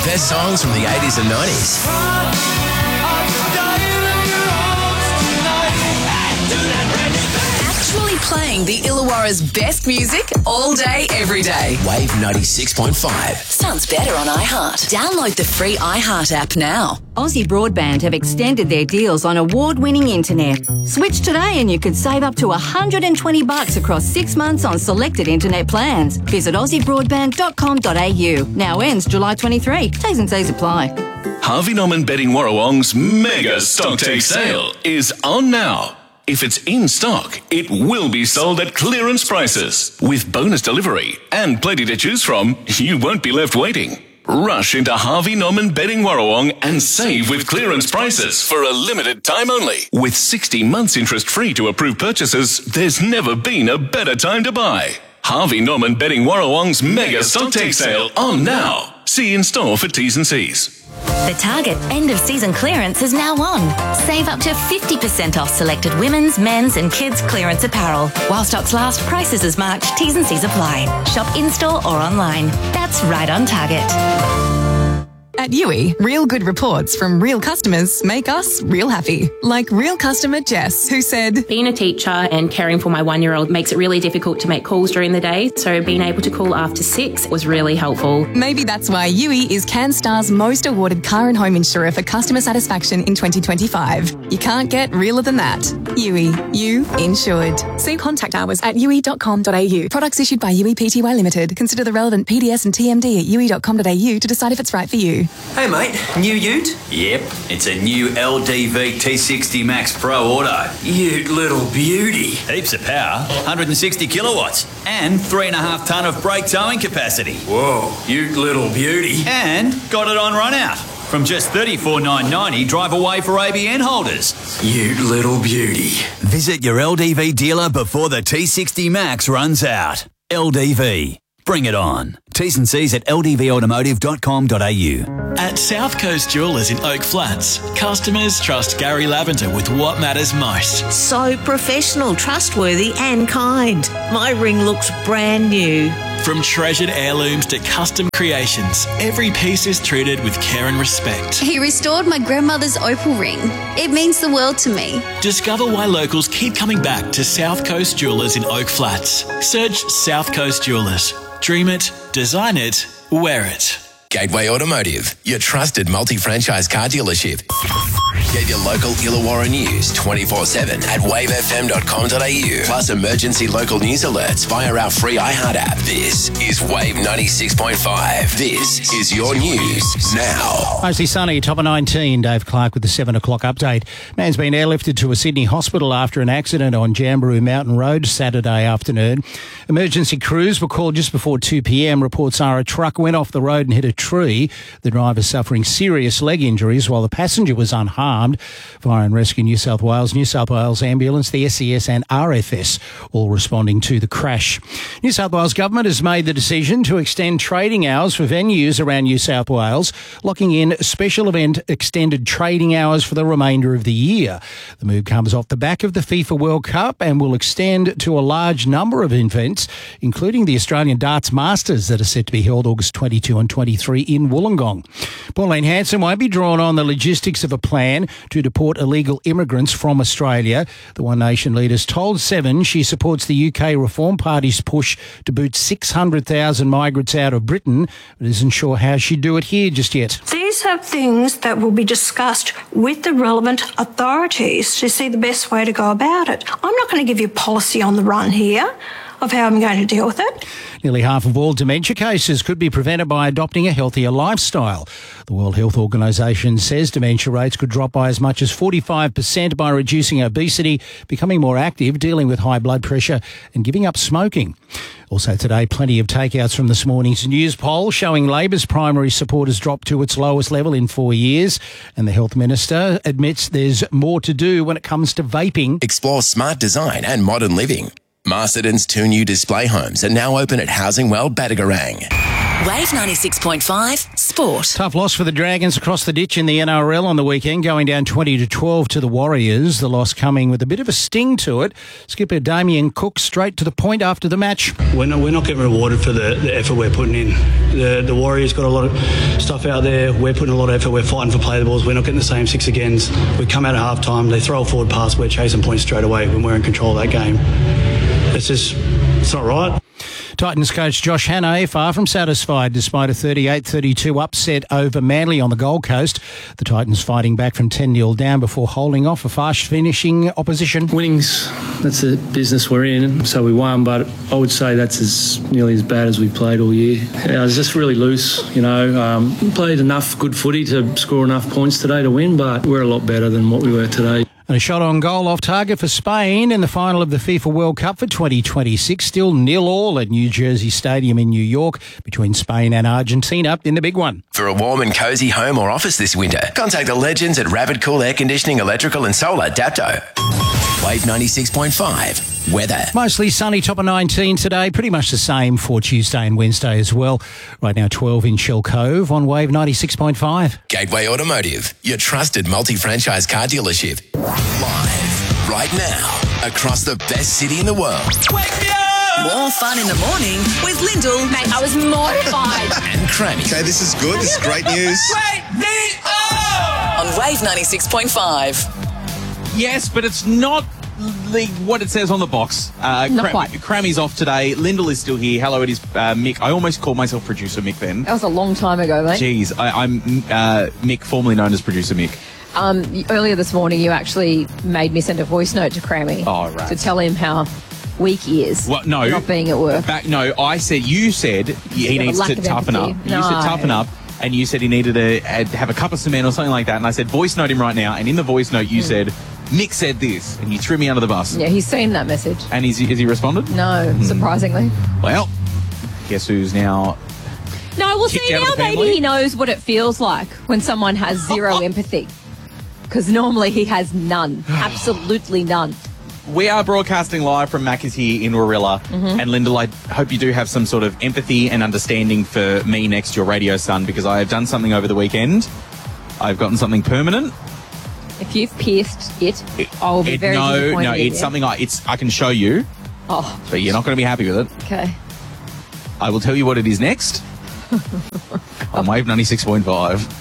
best songs from the 80s and 90s. Actually playing the Illawarra's best music all day, every day. Wave 96.5. Sounds better on iHeart. Download the free iHeart app now. Aussie Broadband have extended their deals on award-winning internet. Switch today and you could save up to $120 across 6 months on selected internet plans. Visit aussiebroadband.com.au. Now ends July 23. T's and C's apply. Harvey Norman Bedding Warrawong's mega stock take sale is on now. If it's in stock, it will be sold at clearance prices. With bonus delivery and plenty to choose from, you won't be left waiting. Rush into Harvey Norman Bedding Warrawong and save with clearance prices for a limited time only. With 60 months interest-free to approved purchases, there's never been a better time to buy. Harvey Norman Bedding Warrawong's mega stock take sale on now. See in store for T's and C's. The Target end-of-season clearance is now on. Save up to 50% off selected women's, men's and kids' clearance apparel. While stocks last, prices as marked, T's and C's apply. Shop in-store or online. That's right on Target. At Yui, real good reports from real customers make us real happy. Like real customer Jess, who said, being a teacher and caring for my 1-year-old makes it really difficult to make calls during the day, so being able to call after 6 was really helpful. Maybe that's why Yui is CanStar's most awarded car and home insurer for customer satisfaction in 2025. You can't get realer than that. Yui, you insured. See contact hours at yui.com.au. Products issued by Yui Pty Limited. Consider the relevant PDS and TMD at yui.com.au to decide if it's right for you. Hey mate, new ute? Yep, it's a new LDV T60 Max Pro Auto. Ute little beauty. Heaps of power, 160 kilowatts, and 3.5 tonne of brake towing capacity. Whoa, ute little beauty. And got it on run out. From just $34,990 drive away for ABN holders. Ute little beauty. Visit your LDV dealer before the T60 Max runs out. LDV. Bring it on. T's and C's at ldvautomotive.com.au. At South Coast Jewellers in Oak Flats, customers trust Gary Lavender with what matters most. So professional, trustworthy and kind. My ring looks brand new. From treasured heirlooms to custom creations, every piece is treated with care and respect. He restored my grandmother's opal ring. It means the world to me. Discover why locals keep coming back to South Coast Jewellers in Oak Flats. Search South Coast Jewellers. Dream it, design it, wear it. Gateway Automotive, your trusted multi-franchise car dealership. Get your local Illawarra news 24/7 at wavefm.com.au. Plus emergency local news alerts via our free iHeart app. This is Wave 96.5. This is your news now. Mostly sunny, top of 19. Dave Clark with the 7 o'clock update. Man's been airlifted to a Sydney hospital after an accident on Jamberoo Mountain Road Saturday afternoon. Emergency crews were called just before 2 p.m. Reports are a truck went off the road and hit a tree. The driver suffering serious leg injuries while the passenger was unharmed. Fire and Rescue New South Wales Ambulance, the SES and RFS all responding to the crash. New South Wales Government has made the decision to extend trading hours for venues around New South Wales, locking in special event extended trading hours for the remainder of the year. The move comes off the back of the FIFA World Cup and will extend to a large number of events, including the Australian Darts Masters that are set to be held August 22 and 23 in Wollongong. Pauline Hanson won't be drawn on the logistics of a plan to deport illegal immigrants from Australia. The One Nation leader's told Seven she supports the UK Reform Party's push to boot 600,000 migrants out of Britain, but isn't sure how she'd do it here just yet. These are things that will be discussed with the relevant authorities to see the best way to go about it. I'm not going to give you policy on the run here of how I'm going to deal with it. Nearly half of all dementia cases could be prevented by adopting a healthier lifestyle. The World Health Organisation says dementia rates could drop by as much as 45% by reducing obesity, becoming more active, dealing with high blood pressure and giving up smoking. Also today, plenty of takeouts from this morning's news poll showing Labor's primary support has dropped to its lowest level in 4 years. And the Health Minister admits there's more to do when it comes to vaping. Explore smart design and modern living. Masterton's 2 new display homes are now open at Housing World Badagarang. Wave 96.5 Sport. Tough loss for the Dragons across the ditch in the NRL on the weekend, going down 20-12 to the Warriors. The loss coming with a bit of a sting to it. Skipper Damien Cook straight to the point after the match. We're not getting rewarded for the effort we're putting in. The Warriors got a lot of stuff out there. We're putting a lot of effort. We're fighting for play the balls. We're not getting the same 6 agains. We come out at half time. They throw a forward pass. We're chasing points straight away when we're in control of that game. It's not right. Titans coach Josh Hannay far from satisfied despite a 38-32 upset over Manly on the Gold Coast. The Titans fighting back from 10-0 down before holding off a fast-finishing opposition. Winning's, that's the business we're in, so we won, but I would say that's nearly as bad as we played all year. I was just really loose, played enough good footy to score enough points today to win, but we're a lot better than what we were today. And a shot on goal off target for Spain in the final of the FIFA World Cup for 2026. Still 0-0 at New Jersey Stadium in New York between Spain and Argentina in the big one. For a warm and cosy home or office this winter, contact the legends at Rapid Cool Air Conditioning, Electrical and Solar, Dapto. Wave 96.5. Weather. Mostly sunny, top of 19 today. Pretty much the same for Tuesday and Wednesday as well. Right now 12 in Shell Cove on Wave 96.5. Gateway Automotive, your trusted multi-franchise car dealership. Live right now across the best city in the world. Wake me up! More fun in the morning with Lyndall. Mate, I was mortified. And Crammy. Okay, this is good. This is great news. Wake me up! On Wave 96.5. Yes, but it's not what it says on the box. Not quite. Crammy's off today. Lyndall is still here. Hello, it is Mick. I almost called myself producer Mick then. That was a long time ago, mate. Jeez, I'm Mick, formerly known as producer Mick. Earlier this morning, you actually made me send a voice note to Crammy to tell him how weak he is. Well, no, not being at work. You said he needs to toughen up. You said toughen up. And you said he needed to have a cup of cement or something like that. And I said, voice note him right now. And in the voice note, you said, Mick said this. And you threw me under the bus. Yeah, he's seen that message. And has he responded? No, surprisingly. Well, guess who's now... No, well, see, now maybe he knows what it feels like when someone has zero empathy. Because normally he has none. Absolutely none. We are broadcasting live from Macca's here in Warilla. And Lyndall, I hope you do have some sort of empathy and understanding for me next to your radio son, because I have done something over the weekend. I've gotten something permanent. If you've pierced it, I will be very disappointed. No, it's something I can show you. Oh. But you're not going to be happy with it. Okay. I will tell you what it is next on Wave 96.5.